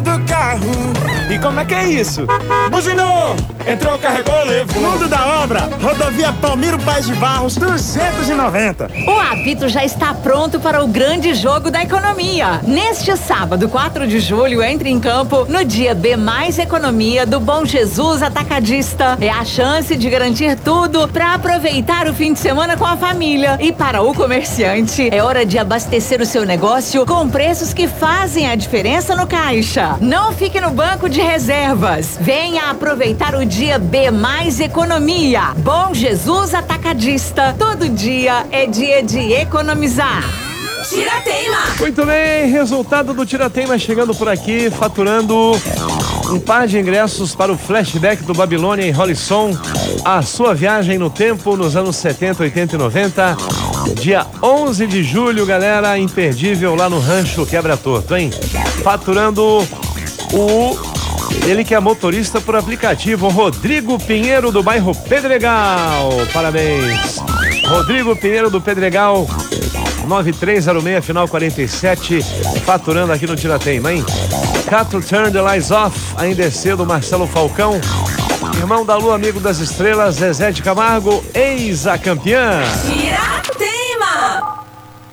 do carro. E como é que é isso? Buzinou, entrou, carregou, levou. Mundo da obra, rodovia Palmiro Paes de Barros, 290. O apito já está pronto para o grande jogo da economia. Neste sábado, 4 de julho, entre em campo no dia B Mais Economia do Bom Jesus Atacadista. É a chance de garantir tudo para aproveitar o fim de semana com a família. E para o comerciante, é hora de abastecer o seu negócio com preços que fazem a diferença no caixa. Não fique no banco de reservas. Venha aproveitar o dia B Mais Economia. Bom Jesus Atacadista. Todo dia é dia de economizar. Tirateima! Muito bem, resultado do Tirateima chegando por aqui, faturando um par de ingressos para o flashback do Babilônia e Holisson, a sua viagem no tempo nos anos 70, 80 e 90, dia 11 de julho, galera, imperdível lá no Rancho Quebra-Torto, hein? Faturando ele que é motorista por aplicativo, Rodrigo Pinheiro do bairro Pedregal, parabéns. Rodrigo Pinheiro do Pedregal, 9306, final 47, faturando aqui no Tirateima, hein? Cato Turn the Lights Off, ainda é cedo, Marcelo Falcão, irmão da Lua, amigo das estrelas, Zezé de Camargo, ex-a campeã.